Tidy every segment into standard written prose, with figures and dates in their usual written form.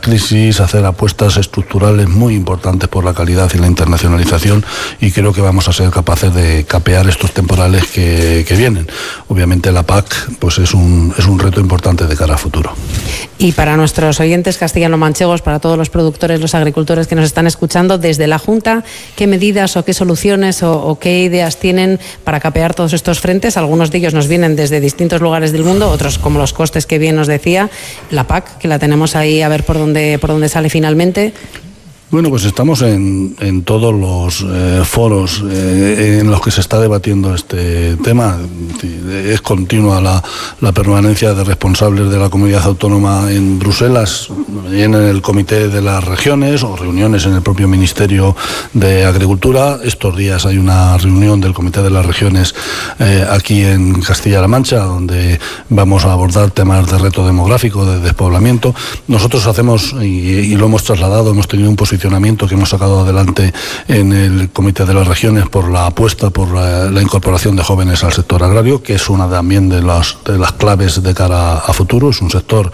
crisis, hacer apuestas estructurales muy importantes por la calidad y la internacionalización, y creo que vamos a ser capaces de capear estos temporales que vienen. Obviamente la PAC pues es un reto importante de cara a futuro. Y para nuestros oyentes castellano-manchegos, para todos los productores, los agricultores que nos están escuchando, desde la Junta, ¿qué medidas o qué soluciones o qué ideas tienen para capear todos estos frentes? Algunos de ellos nos vienen desde distintos lugares del mundo, otros como los costes que bien nos decía, la PAC, que la tenemos ahí a ver por dónde sale finalmente. Bueno, pues estamos en todos los foros en los que se está debatiendo este tema. Es continua la permanencia de responsables de la comunidad autónoma en Bruselas, en el Comité de las Regiones o reuniones en el propio Ministerio de Agricultura. Estos días hay una reunión del Comité de las Regiones aquí en Castilla-La Mancha, donde vamos a abordar temas de reto demográfico, de despoblamiento. Nosotros hacemos, y lo hemos trasladado, hemos tenido un posicionamiento que hemos sacado adelante en el Comité de las Regiones por la apuesta por la incorporación de jóvenes al sector agrario, que es una también de las claves de cara a futuro. Es un sector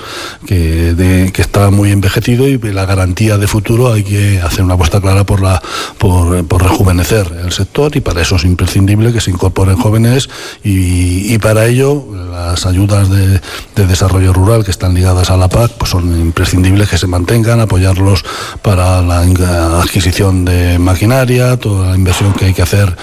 que está muy envejecido, y la garantía de futuro hay que hacer una apuesta clara por rejuvenecer el sector, y para eso es imprescindible que se incorporen jóvenes, y para ello las ayudas de desarrollo rural que están ligadas a la PAC pues son imprescindibles que se mantengan, apoyarlos para la adquisición de maquinaria, toda la inversión que hay que hacer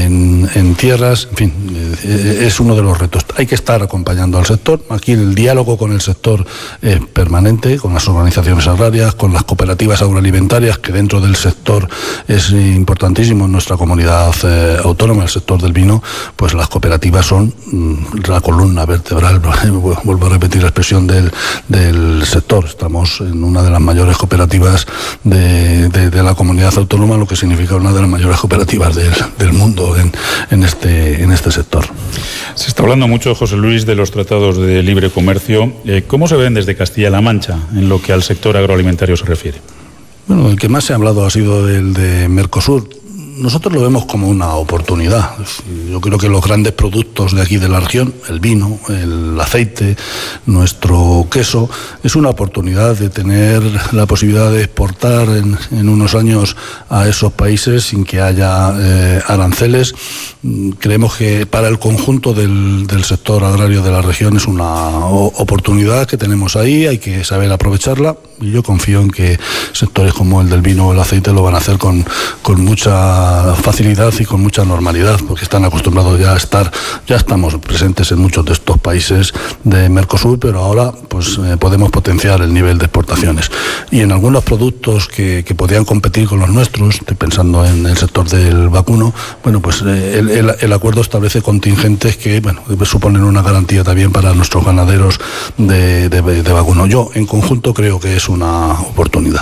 en tierras, en fin, es uno de los retos. Hay que estar acompañando al sector. Aquí el diálogo con el sector es permanente, con las organizaciones agrarias, con las cooperativas agroalimentarias, que dentro del sector es importantísimo en nuestra comunidad autónoma, el sector del vino. Pues las cooperativas son la columna vertebral, vuelvo a repetir la expresión del sector. Estamos en una de las mayores cooperativas de la comunidad autónoma, lo que significa una de las mayores cooperativas del mundo en este sector. Se está hablando mucho, José Luis, de los tratados de libre comercio. ¿Cómo se ven desde Castilla-La Mancha en lo que al sector agroalimentario se refiere? Bueno, el que más se ha hablado ha sido el de Mercosur. Nosotros lo vemos como una oportunidad. Yo creo que los grandes productos de aquí de la región, el vino, el aceite, nuestro queso, es una oportunidad de tener la posibilidad de exportar en unos años a esos países sin que haya aranceles. Creemos que para el conjunto del sector agrario de la región es una oportunidad que tenemos ahí, hay que saber aprovecharla, y yo confío en que sectores como el del vino o el aceite lo van a hacer con mucha facilidad y con mucha normalidad, porque están acostumbrados ya estamos presentes en muchos de estos países de Mercosur, pero ahora pues podemos potenciar el nivel de exportaciones. Y en algunos productos que podrían competir con los nuestros, estoy pensando en el sector del vacuno, bueno, pues el acuerdo establece contingentes que, bueno, suponen una garantía también para nuestros ganaderos de vacuno. Yo, en conjunto, creo que es una oportunidad.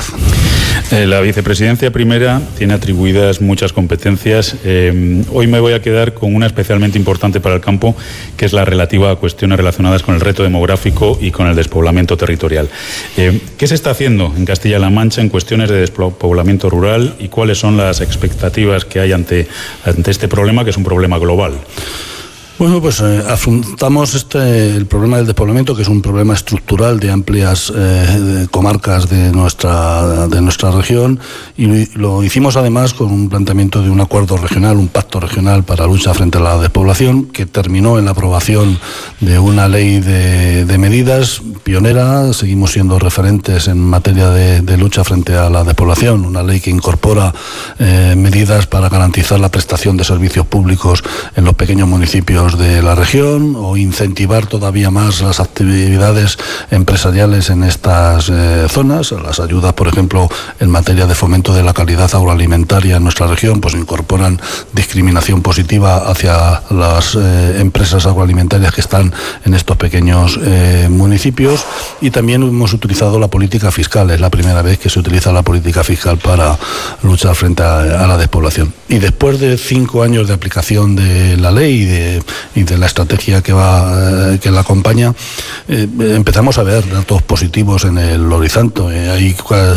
La vicepresidencia primera tiene atribuidas muchas competencias. Hoy me voy a quedar con una especialmente importante para el campo, que es la relativa a cuestiones relacionadas con el reto demográfico y con el despoblamiento territorial. ¿Qué se está haciendo en Castilla-La Mancha en cuestiones de despoblamiento rural, y cuáles son las expectativas que hay ante este problema, que es un problema global? Bueno, pues afrontamos el problema del despoblamiento, que es un problema estructural de amplias comarcas de nuestra región, y lo hicimos además con un planteamiento de un acuerdo regional, un pacto regional para la lucha frente a la despoblación, que terminó en la aprobación de una ley de medidas pionera. Seguimos siendo referentes en materia de lucha frente a la despoblación, una ley que incorpora medidas para garantizar la prestación de servicios públicos en los pequeños municipios de la región, o incentivar todavía más las actividades empresariales en estas zonas. Las ayudas, por ejemplo, en materia de fomento de la calidad agroalimentaria en nuestra región, pues incorporan discriminación positiva hacia las empresas agroalimentarias que están en estos pequeños municipios. Y también hemos utilizado la política fiscal. Es la primera vez que se utiliza la política fiscal para luchar frente a la despoblación. Y después de 5 años de aplicación de la ley y de de la estrategia que la acompaña, empezamos a ver datos positivos en el horizonte. Hay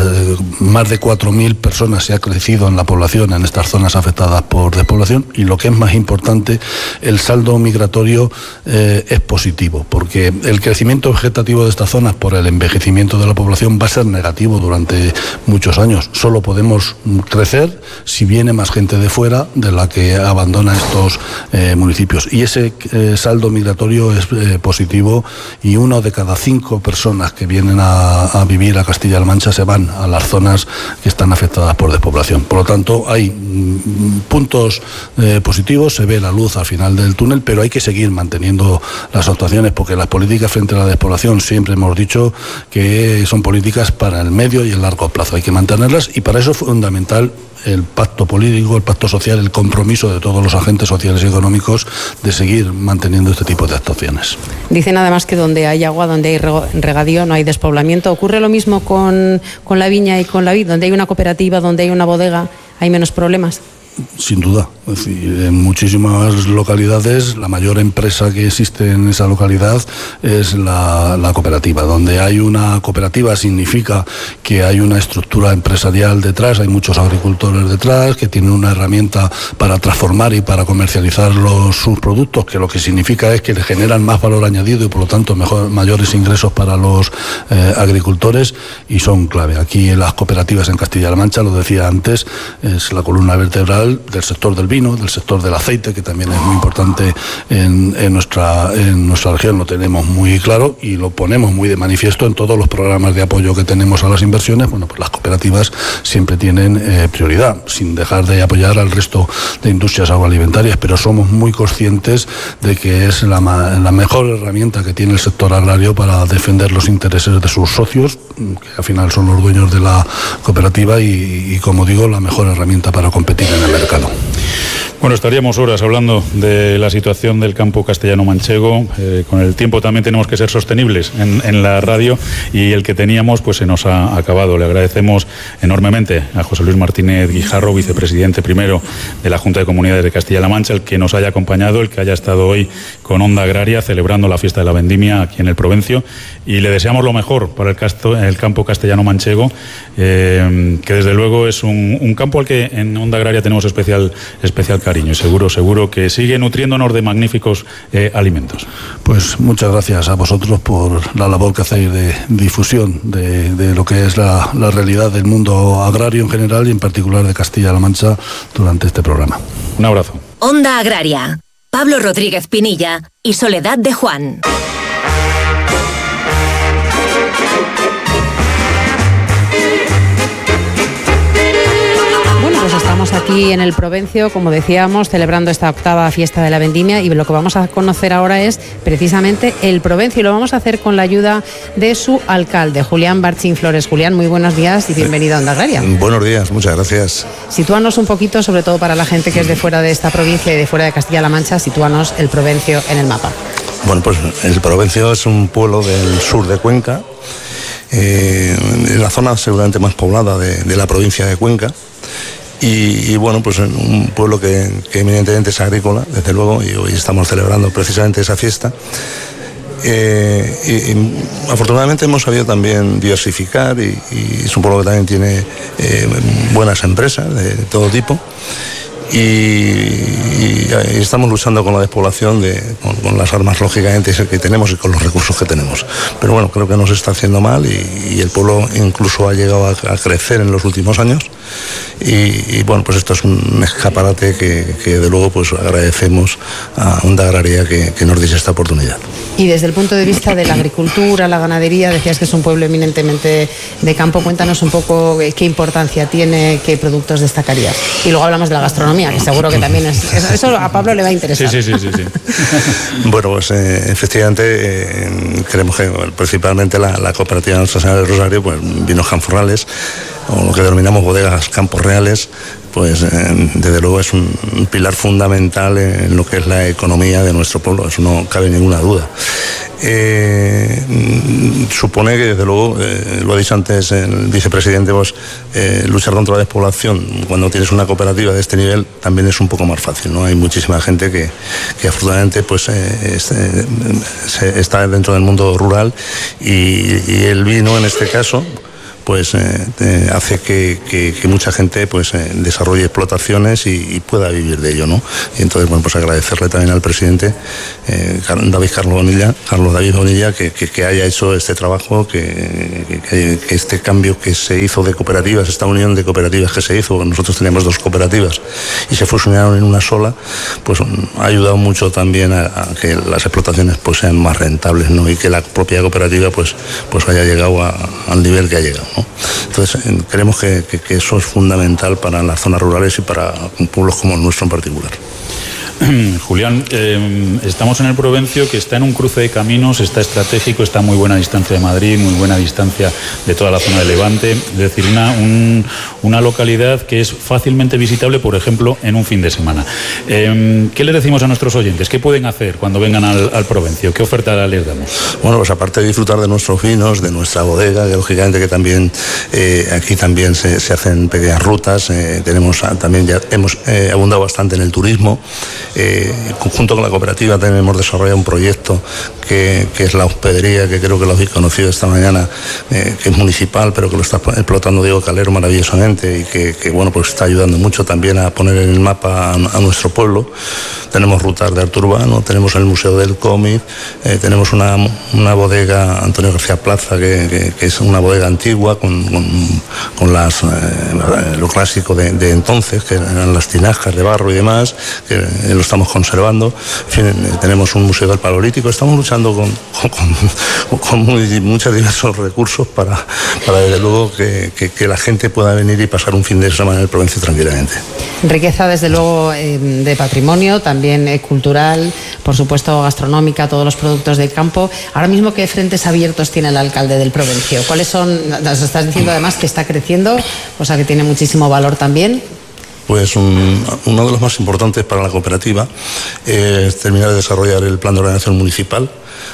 más de 4.000 personas, se ha crecido en la población en estas zonas afectadas por despoblación, y lo que es más importante, el saldo migratorio es positivo, porque el crecimiento vegetativo de estas zonas por el envejecimiento de la población va a ser negativo durante muchos años. Solo podemos crecer si viene más gente de fuera de la que abandona estos municipios, y ese saldo migratorio es positivo, y 1 de cada 5 personas que vienen a vivir a Castilla-La Mancha se van a las zonas que están afectadas por despoblación. Por lo tanto, hay puntos positivos, se ve la luz al final del túnel, pero hay que seguir manteniendo las actuaciones, porque las políticas frente a la despoblación siempre hemos dicho que son políticas para el medio y el largo plazo. Hay que mantenerlas, y para eso es fundamental el pacto político, el pacto social, el compromiso de todos los agentes sociales y económicos de seguir manteniendo este tipo de actuaciones. Dicen además que donde hay agua, donde hay regadío, no hay despoblamiento. ¿Ocurre lo mismo con la viña y con la vid? ¿Donde hay una cooperativa, donde hay una bodega, hay menos problemas? Sin duda, es decir, en muchísimas localidades la mayor empresa que existe en esa localidad es la cooperativa. Donde hay una cooperativa significa que hay una estructura empresarial detrás, hay muchos agricultores detrás que tienen una herramienta para transformar y para comercializar sus productos, que lo que significa es que le generan más valor añadido y por lo tanto mayores ingresos para los agricultores, y son clave. Aquí las cooperativas en Castilla-La Mancha, lo decía antes, es la columna vertebral del sector del vino, del sector del aceite, que también es muy importante en nuestra región. Lo tenemos muy claro y lo ponemos muy de manifiesto en todos los programas de apoyo que tenemos a las inversiones. Bueno, pues las cooperativas siempre tienen prioridad, sin dejar de apoyar al resto de industrias agroalimentarias, pero somos muy conscientes de que es la mejor herramienta que tiene el sector agrario para defender los intereses de sus socios, que al final son los dueños de la cooperativa, y como digo, la mejor herramienta para competir en el mercado. Bueno, estaríamos horas hablando de la situación del campo castellano-manchego. Con el tiempo también tenemos que ser sostenibles en la radio, y el que teníamos pues se nos ha acabado. Le agradecemos enormemente a José Luis Martínez Guijarro, vicepresidente primero de la Junta de Comunidades de Castilla-La Mancha, el que nos haya acompañado, el que haya estado hoy con Onda Agraria celebrando la fiesta de la vendimia aquí en el Provencio, y le deseamos lo mejor para el campo castellano-manchego, que desde luego es un campo al que en Onda Agraria tenemos especial cariño, y seguro que sigue nutriéndonos de magníficos alimentos. Pues muchas gracias a vosotros por la labor que hacéis de difusión de lo que es la realidad del mundo agrario en general y en particular de Castilla-La Mancha durante este programa. Un abrazo. Onda Agraria, Pablo Rodríguez Pinilla y Soledad de Juan. Pues estamos aquí en el Provencio, como decíamos, celebrando esta 8ª fiesta de la vendimia, y lo que vamos a conocer ahora es precisamente el Provencio, y lo vamos a hacer con la ayuda de su alcalde, Julián Barchín Flores. Julián, muy buenos días y bienvenido a Onda Agraria. Buenos días, muchas gracias. Sitúanos un poquito, sobre todo para la gente que es de fuera de esta provincia y de fuera de Castilla-La Mancha, sitúanos el Provencio en el mapa. Bueno, pues el Provencio es un pueblo del sur de Cuenca, la zona seguramente más poblada de la provincia de Cuenca. Y bueno, pues un pueblo que eminentemente es agrícola, desde luego, y hoy estamos celebrando precisamente esa fiesta. Y afortunadamente hemos sabido también diversificar, y es un pueblo que también tiene buenas empresas de todo tipo. Y estamos luchando con la despoblación con las armas lógicamente que tenemos y con los recursos que tenemos. Pero bueno, creo que no se está haciendo mal, y el pueblo incluso ha llegado a crecer en los últimos años. Y bueno, pues esto es un escaparate que de luego pues agradecemos a Onda Agraria que nos diese esta oportunidad. Y desde el punto de vista de la agricultura, la ganadería, decías que es un pueblo eminentemente de campo. Cuéntanos un poco qué importancia tiene, qué productos destacarías. Y luego hablamos de la gastronomía, que seguro que también eso a Pablo le va a interesar. Sí. Bueno, pues efectivamente creemos que principalmente la cooperativa Nuestra Señora del Rosario, pues vinos canforrales, o lo que denominamos bodegas Campos Reales, pues desde luego es un pilar fundamental en lo que es la economía de nuestro pueblo, eso no cabe ninguna duda. supone que, desde luego, lo ha dicho antes el vicepresidente, pues, luchar contra la despoblación cuando tienes una cooperativa de este nivel también es un poco más fácil, ¿no? Hay muchísima gente que afortunadamente pues, está dentro del mundo rural y el vino, en este caso, pues hace que mucha gente pues desarrolle explotaciones y pueda vivir de ello, ¿no? Y entonces, bueno, pues agradecerle también al presidente Carlos David Bonilla que haya hecho este trabajo, que este cambio que se hizo de cooperativas, esta unión de cooperativas que se hizo, nosotros teníamos 2 cooperativas y se fusionaron en una sola, pues ha ayudado mucho también a que las explotaciones pues sean más rentables, ¿no? Y que la propia cooperativa pues haya llegado al nivel que ha llegado, ¿no? Entonces creemos que eso es fundamental para las zonas rurales y para pueblos como el nuestro en particular. Julián, estamos en el Provencio, que está en un cruce de caminos, está estratégico, está a muy buena distancia de Madrid, muy buena distancia de toda la zona de Levante, es decir, una localidad que es fácilmente visitable, por ejemplo, en un fin de semana. ¿Qué les decimos a nuestros oyentes? ¿Qué pueden hacer cuando vengan al Provencio? ¿Qué oferta les damos? Bueno, pues aparte de disfrutar de nuestros vinos, de nuestra bodega, que lógicamente que también aquí también se hacen pequeñas rutas, también ya hemos abundado bastante en el turismo. Junto con la cooperativa tenemos desarrollado un proyecto que es la hospedería, que creo que lo habéis conocido esta mañana, que es municipal, pero que lo está explotando Diego Calero maravillosamente y que bueno, pues está ayudando mucho también a poner en el mapa a nuestro pueblo. Tenemos rutas de arte urbano, tenemos el Museo del Cómic, tenemos una bodega Antonio García Plaza, que es una bodega antigua con lo clásico de entonces, que eran las tinajas de barro y demás, que lo estamos conservando. En fin, tenemos un museo del Paleolítico. Estamos luchando con muchos diversos recursos para desde luego que la gente pueda venir y pasar un fin de semana en el Provencio tranquilamente. Riqueza, desde luego, de patrimonio, también cultural, por supuesto gastronómica, todos los productos del campo. Ahora mismo, ¿qué frentes abiertos tiene el alcalde del Provencio? ¿Cuáles son? Nos estás diciendo además que está creciendo, cosa que tiene muchísimo valor también. Pues uno de los más importantes para la cooperativa es terminar de desarrollar el plan de ordenación municipal,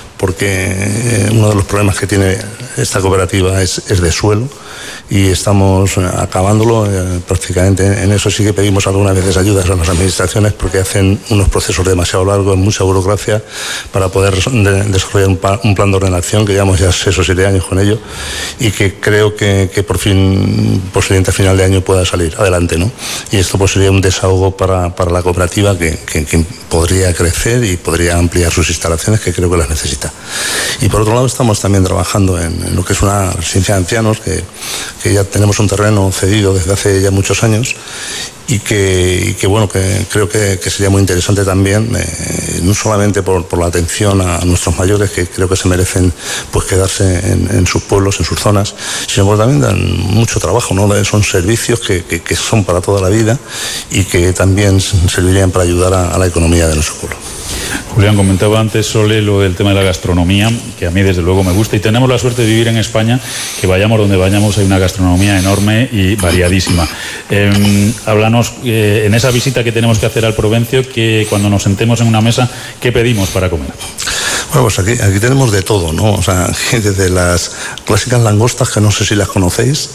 porque uno de los problemas que tiene esta cooperativa es de suelo y estamos acabándolo prácticamente. En eso sí que pedimos algunas veces ayudas a las administraciones porque hacen unos procesos demasiado largos, mucha burocracia para poder desarrollar un plan de ordenación, que llevamos ya 6 o 7 años con ello y que creo que por fin, posiblemente a final de año pueda salir adelante, ¿no? Y esto pues sería un desahogo para la cooperativa que podría crecer y podría ampliar sus instalaciones, que creo que las necesita. Y por otro lado estamos también trabajando en lo que es una residencia de ancianos, que ya tenemos un terreno cedido desde hace ya muchos años y que bueno, que creo que sería muy interesante también, no solamente por la atención a nuestros mayores, que creo que se merecen pues quedarse en sus pueblos, en sus zonas, sino porque también dan mucho trabajo, ¿no? Son servicios que son para toda la vida y que también servirían para ayudar a la economía de nuestro pueblo. Julián, comentaba antes, Sole, lo del tema de la gastronomía, que a mí desde luego me gusta, y tenemos la suerte de vivir en España, que vayamos donde vayamos hay una gastronomía enorme y variadísima. Háblanos, en esa visita que tenemos que hacer al Provencio, que cuando nos sentemos en una mesa, ¿qué pedimos para comer? Bueno, pues aquí tenemos de todo, ¿no? O sea, desde las clásicas langostas, que no sé si las conocéis,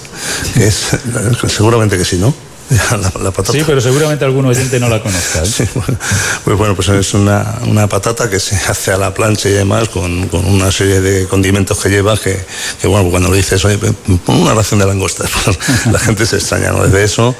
seguramente que sí, ¿no? La patata. Sí, pero seguramente algún oyente no la conozca, ¿eh? Sí, bueno, pues es una patata que se hace a la plancha y demás, con una serie de condimentos que lleva, que bueno, cuando lo dices, oye, pon una ración de langostas, pues la gente se extraña, ¿no? Desde eso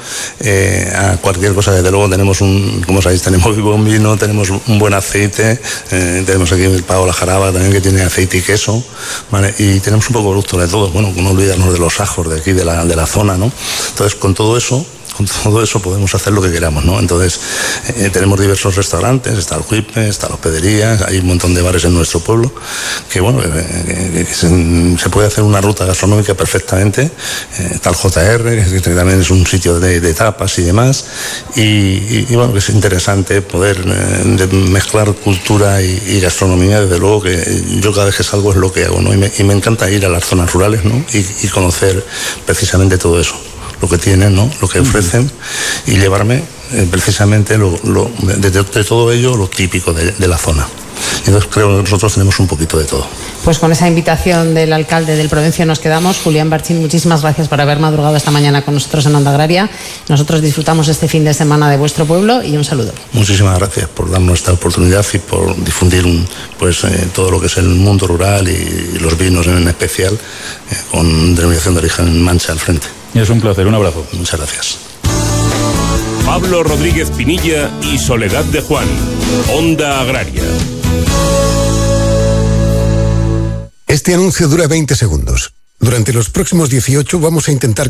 a cualquier cosa. Desde luego tenemos como sabéis, tenemos buen vino, tenemos un buen aceite, tenemos aquí el Pavo La Jaraba también, que tiene aceite y queso, ¿vale? Y tenemos un poco de producto de todo, bueno, no olvidarnos de los ajos de aquí, de la zona, ¿no? Entonces, con todo eso podemos hacer lo que queramos, ¿no? Entonces, tenemos diversos restaurantes, está el Juipe, está la hospedería, hay un montón de bares en nuestro pueblo, que bueno, se puede hacer una ruta gastronómica perfectamente. Está el JR, que también es un sitio de tapas y demás, y bueno, que es interesante poder mezclar cultura y gastronomía. Desde luego que yo cada vez que salgo es lo que hago, ¿no? Y me encanta ir a las zonas rurales, ¿no? Y conocer precisamente todo eso. lo que tienen, ¿no? Lo que ofrecen, y llevarme precisamente de todo ello lo típico de la zona. Entonces creo que nosotros tenemos un poquito de todo. Pues con esa invitación del alcalde del Provencio nos quedamos. Julián Barchin, muchísimas gracias por haber madrugado esta mañana con nosotros en Onda Agraria. Nosotros disfrutamos este fin de semana de vuestro pueblo y un saludo. Muchísimas gracias por darnos esta oportunidad y por difundir todo lo que es el mundo rural y los vinos en especial, con denominación de origen Mancha al frente. Es un placer, un abrazo. Muchas gracias. Pablo Rodríguez Pinilla y Soledad de Juan, Onda Agraria. Este anuncio dura 20 segundos. Durante los próximos 18 vamos a intentar